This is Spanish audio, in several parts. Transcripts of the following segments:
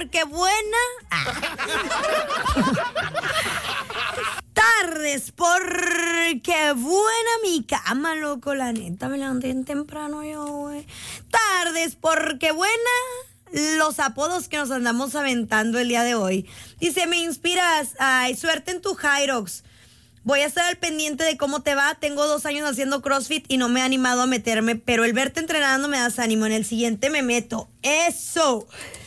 porque buena. Tardes porque buena mi cama, loco, la neta, me levanté bien temprano yo, güey. Tardes porque buena los apodos que nos andamos aventando el día de hoy. Dice, me inspiras, ay, suerte en tu Hyrox. Voy a estar al pendiente de cómo te va. Tengo 2 años haciendo CrossFit y no me he animado a meterme, pero el verte entrenando me das ánimo. En el siguiente me meto. Eso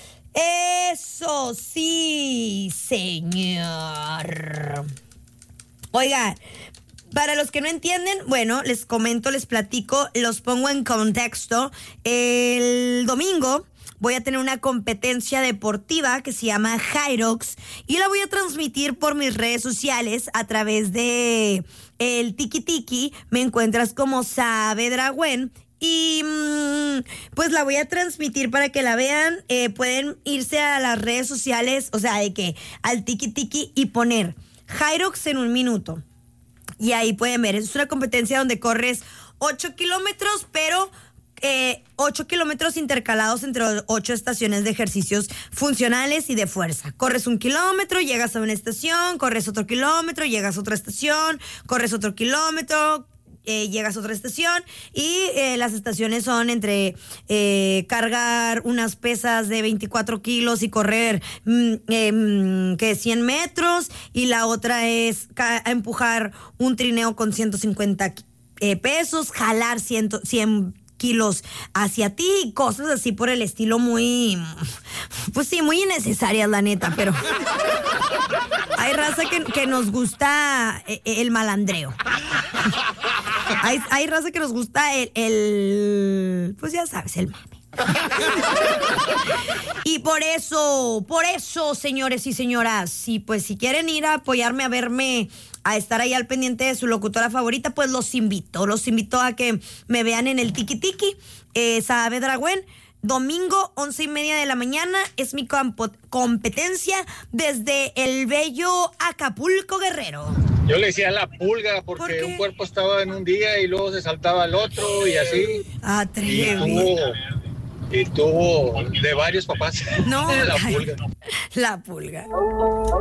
sí, señor. Oigan, para los que no entienden, bueno, les comento, les platico, los pongo en contexto. El domingo voy a tener una competencia deportiva que se llama Hyrox y la voy a transmitir por mis redes sociales a través de el Tiki Tiki. Me encuentras como Saavedra Gwen. Y pues la voy a transmitir para que la vean. Pueden irse a las redes sociales, o sea, de que al Tiki Tiki y poner Hyrox en 1 minuto. Y ahí pueden ver, es una competencia donde corres 8 kilómetros, pero 8 kilómetros intercalados entre 8 estaciones de ejercicios funcionales y de fuerza. Corres 1 kilómetro, llegas a una estación, corres otro kilómetro, llegas a otra estación, corres otro kilómetro, llegas a otra estación y las estaciones son entre cargar unas pesas de 24 kilos y correr 100 metros, y la otra es empujar un trineo con 150 pesos, jalar 100 kilos hacia ti y cosas así por el estilo, muy, pues sí, muy innecesarias, la neta, pero hay raza que nos gusta el malandreo. Hay raza que nos gusta pues ya sabes, el mame. Y por eso, señores y señoras, si quieren ir a apoyarme, a verme, a estar ahí al pendiente de su locutora favorita, pues los invito a que me vean en el Tiki Tiki, Saavedra Gwen. Domingo, 11:30 de la mañana, es mi competencia desde el bello Acapulco, Guerrero. Yo le decía la pulga porque un cuerpo estaba en un día y luego se saltaba al otro y así. Y tuvo de varios papás. No, la pulga. La pulga.